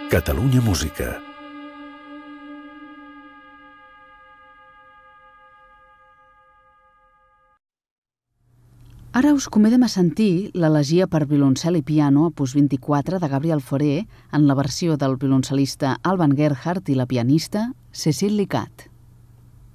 Catalunya Música. Ara us convidem a sentir l'elegia per violoncel i piano opus 24 de Gabriel Fauré en la versió del violoncel·lista Alban Gerhardt i la pianista Cécile Licat.